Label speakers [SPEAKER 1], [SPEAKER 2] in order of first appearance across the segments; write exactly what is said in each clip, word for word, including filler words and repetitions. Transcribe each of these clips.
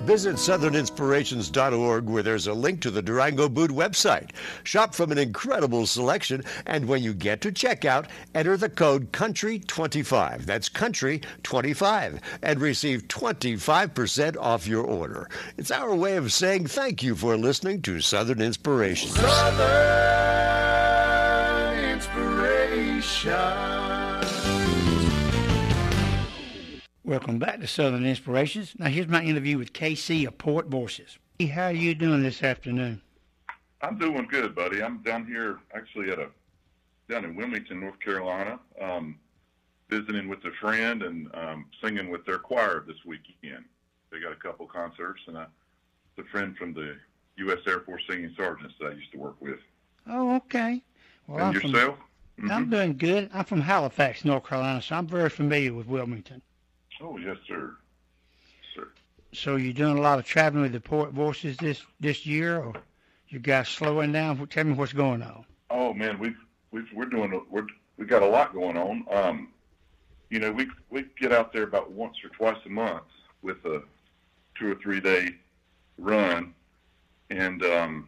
[SPEAKER 1] Visit southern inspirations dot org where there's a link to the Durango Boot website. Shop from an incredible selection, and when you get to checkout, enter the code country twenty-five. That's country twenty-five, and receive twenty-five percent off your order. It's our way of saying thank you for listening to Southern Inspirations.
[SPEAKER 2] Southern Inspirations.
[SPEAKER 3] Welcome back to Southern Inspirations. Now here's my interview with K C of Port Voices. Hey, how are you doing this afternoon?
[SPEAKER 4] I'm doing good, buddy. I'm down here actually at a down in Wilmington, North Carolina, um, visiting with a friend and um, singing with their choir this weekend. They got a couple concerts, and I, it's a friend from the U S Air Force Singing Sergeants that I used to work with.
[SPEAKER 3] Oh, okay. Well,
[SPEAKER 4] and
[SPEAKER 3] I'm
[SPEAKER 4] yourself?
[SPEAKER 3] From,
[SPEAKER 4] mm-hmm.
[SPEAKER 3] I'm doing good. I'm from Halifax, North Carolina, so I'm very familiar with Wilmington.
[SPEAKER 4] Oh, yes, sir. Sir.
[SPEAKER 3] So you're doing a lot of traveling with the Port Voices this, this year, or you guys slowing down? Tell me what's going on.
[SPEAKER 4] Oh man, we've we've we're doing we're we got a lot going on. Um, you know, we we get out there about once or twice a month with a two or three day run, and um,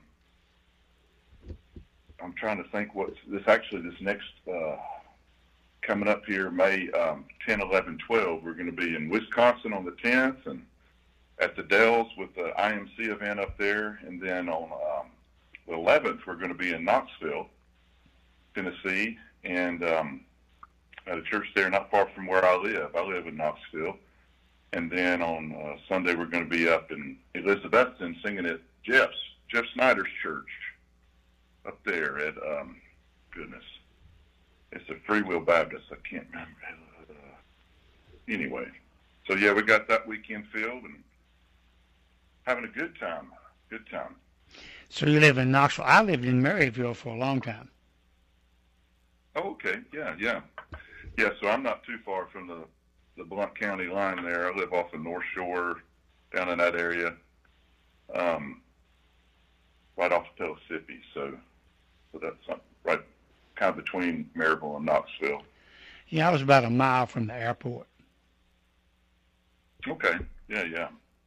[SPEAKER 4] I'm trying to think what's this actually this next. Uh, Coming up here, May um, ten, eleven, twelve, we're going to be in Wisconsin on the tenth, and at the Dells with the I M C event up there, and then on um, the eleventh, we're going to be in Knoxville, Tennessee, and um, at a church there not far from where I live. I live in Knoxville, and then on uh, Sunday, we're going to be up in Elizabethton singing at Jeff's, Jeff Snyder's church up there at, um, goodness, it's a Free Will Baptist. I can't remember. Uh, anyway, so yeah, we got that weekend filled and having a good time. Good time.
[SPEAKER 3] So you live in Knoxville. I lived in Maryville for a long time.
[SPEAKER 4] Oh, okay. Yeah, yeah. Yeah, so I'm not too far from the, the Blount County line there. I live off the North Shore, down in that area, um, right off of Pellissippi. So, so that's something right kind of between Maryville and Knoxville.
[SPEAKER 3] Yeah, I was about a mile from the airport.
[SPEAKER 4] Okay. Yeah, yeah.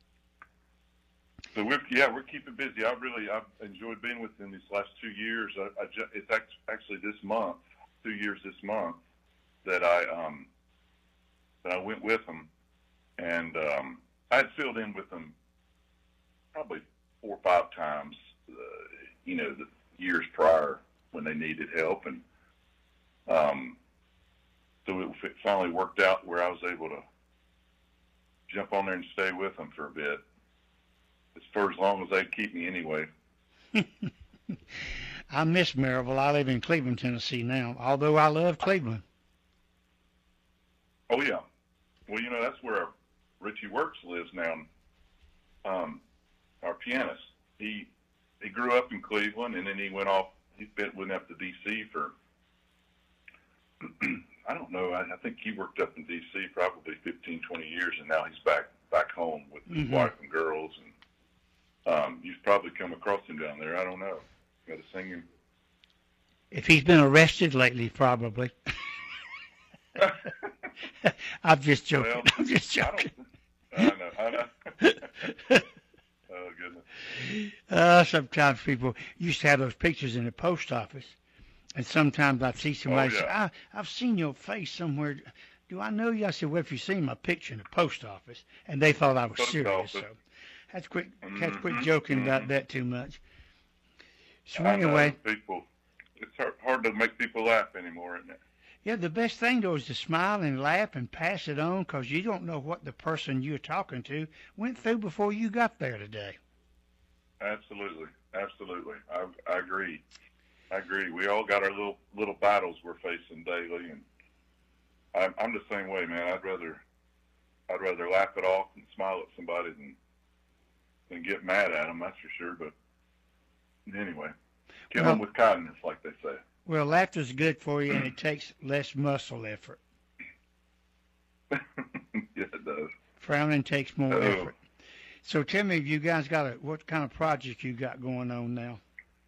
[SPEAKER 4] So we're yeah we're keeping busy. I really I've enjoyed being with them these last two years. I, I ju- it's actually this month, two years this month that I um that I went with them, and um, I had filled in with them probably four or five times, uh, you know, the years prior when they needed help, and um, so it finally worked out where I was able to jump on there and stay with them for a bit, as for as long as they'd keep me anyway.
[SPEAKER 3] I miss Maryville. I live in Cleveland, Tennessee now, although I love Cleveland.
[SPEAKER 4] Oh, yeah. Well, you know, that's where Richie Works lives now, um, our pianist. He he grew up in Cleveland, and then he went off. He went up to D C for, I don't know, I, I think he worked up in D C probably fifteen, twenty years, and now he's back back home with his mm-hmm. wife and girls. And um, you've probably come across him down there. I don't know. Got to sing him.
[SPEAKER 3] If he's been arrested lately, probably. I'm just joking.
[SPEAKER 4] Well,
[SPEAKER 3] I'm just joking.
[SPEAKER 4] I, I know. I know. Oh, goodness.
[SPEAKER 3] Uh, sometimes people used to have those pictures in the post office, and sometimes I'd see somebody
[SPEAKER 4] oh, yeah.
[SPEAKER 3] say, I, I've seen your face somewhere. Do I know you? I said, well, if you've seen my picture in the post office, and they thought I was
[SPEAKER 4] post
[SPEAKER 3] serious.
[SPEAKER 4] Office.
[SPEAKER 3] So had to quit,
[SPEAKER 4] mm-hmm.
[SPEAKER 3] had to quit joking
[SPEAKER 4] mm-hmm.
[SPEAKER 3] about that too much. So
[SPEAKER 4] I
[SPEAKER 3] anyway.
[SPEAKER 4] know, people, it's hard, hard to make people laugh anymore, isn't it?
[SPEAKER 3] Yeah, the best thing, though, is to smile and laugh and pass it on, because you don't know what the person you're talking to went through before you got there today.
[SPEAKER 4] Absolutely. Absolutely. I, I agree. I agree. We all got our little little battles we're facing daily, and I'm, I'm the same way, man. I'd rather I'd rather laugh it off and smile at somebody than than get mad at them, that's for sure. But anyway, kill
[SPEAKER 3] well,
[SPEAKER 4] them with kindness, like they say.
[SPEAKER 3] Well, laughter's good for you, and it takes less muscle effort.
[SPEAKER 4] Yes, it does.
[SPEAKER 3] Frowning takes more
[SPEAKER 4] oh.
[SPEAKER 3] effort. So tell me, you guys got a, what kind of project you got going on now?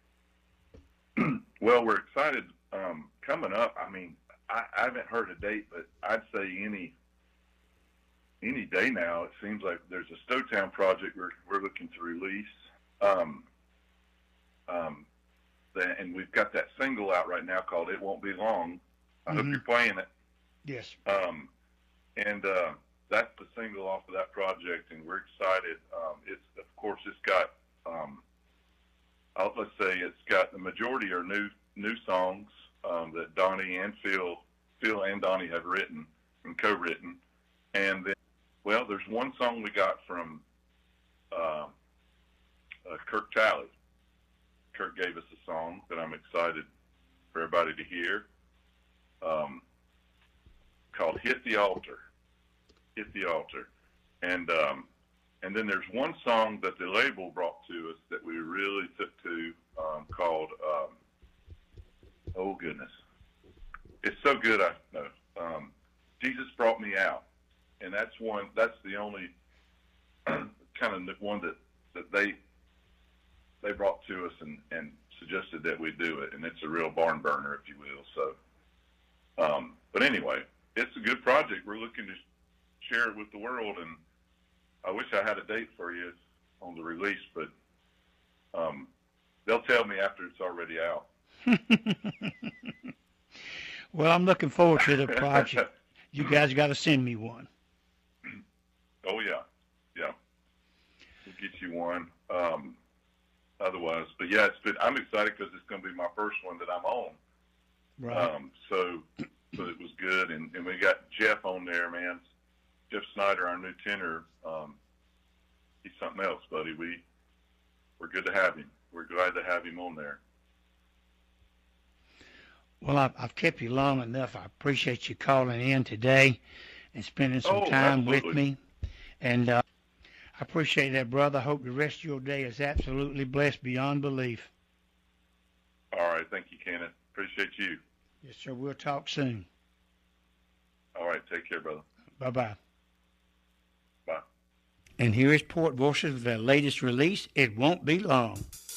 [SPEAKER 4] Well, we're excited. Um, coming up, I mean, I, I haven't heard a date, but I'd say any any day now. It seems like there's a Stowtown project we're we're looking to release. Um, um, the, and we've got that single out right now called "It Won't Be Long." I mm-hmm. hope you're playing it.
[SPEAKER 3] Yes.
[SPEAKER 4] Um, and uh, that's the single off of that project, and we're excited. Um, it's of course it's got um, I'll, let's say it's got the majority are new new songs um, that Donnie and Phil Phil and Donnie have written and co-written, and then well, there's one song we got from uh, uh, Kirk Talley. Kirk gave us a song that I'm excited for everybody to hear, um, called "Hit the Altar." Hit the Altar, and um, and then there's one song that the label brought to us that we really took to, um, called um, oh goodness, it's so good. I know um, Jesus Brought Me Out, and that's one. That's the only kind of one that that they they brought to us and, and suggested that we do it, and it's a real barn burner, if you will. So, um, but anyway, it's a good project. We're looking to share it with the world, and I wish I had a date for you on the release, but um, they'll tell me after it's already out.
[SPEAKER 3] Well, I'm looking forward to the project. You guys got to send me one.
[SPEAKER 4] Oh yeah, yeah, we'll get you one. Um, otherwise, but yeah, it's been. I'm excited because it's going to be my first one that I'm on.
[SPEAKER 3] Right.
[SPEAKER 4] Um, so, so it was good, and, and we got Jeff on there, man. Jeff Snyder, our new tenor. Um, he's something else, buddy. We we're good to have him. We're glad to have him on there.
[SPEAKER 3] Well, I've, I've kept you long enough. I appreciate you calling in today and spending some
[SPEAKER 4] oh,
[SPEAKER 3] time
[SPEAKER 4] absolutely.
[SPEAKER 3] with me. And uh, I appreciate that, brother. I hope the rest of your day is absolutely blessed beyond belief.
[SPEAKER 4] All right. Thank you, Kenneth. Appreciate you.
[SPEAKER 3] Yes, sir. We'll talk soon.
[SPEAKER 4] All right. Take care, brother.
[SPEAKER 3] Bye-bye.
[SPEAKER 4] Bye.
[SPEAKER 3] And here is Port Voices with their latest release, It Won't Be Long.